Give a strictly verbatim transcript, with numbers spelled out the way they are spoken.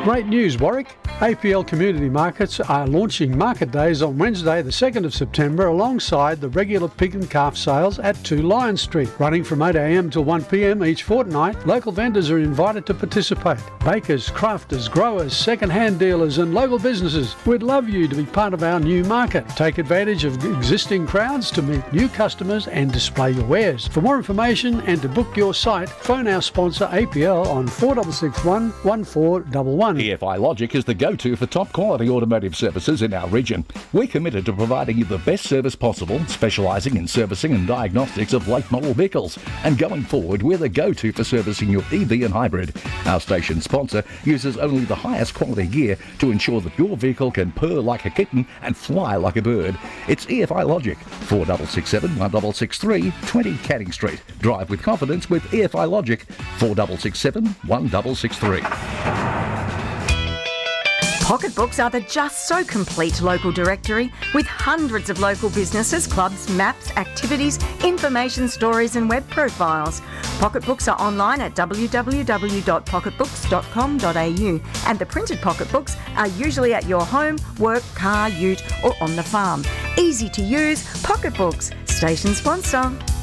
Great news, Warwick. A P L Community Markets are launching market days on Wednesday the second of September alongside the regular pig and calf sales at two Lion Street. Running from eight a m till one p m each fortnight, local vendors are invited to participate. Bakers, crafters, growers, second-hand dealers and local businesses, we'd love you to be part of our new market. Take advantage of existing crowds to meet new customers and display your wares. For more information and to book your site, phone our sponsor A P L on four six six one, one four one one. E F I Logic is the go-to for top-quality automotive services in our region. We're committed to providing you the best service possible, specialising in servicing and diagnostics of late-model vehicles. And going forward, we're the go-to for servicing your E V and hybrid. Our station sponsor uses only the highest quality gear to ensure that your vehicle can purr like a kitten and fly like a bird. It's E F I Logic, four six six seven, one six six three, twenty Canning Street. Drive with confidence with E F I Logic, four six six seven, one six six three. Pocketbooks are the just so complete local directory with hundreds of local businesses, clubs, maps, activities, information stories and web profiles. Pocketbooks are online at w w w dot pocketbooks dot com dot a u and the printed pocketbooks are usually at your home, work, car, ute or on the farm. Easy to use, Pocketbooks, station sponsor.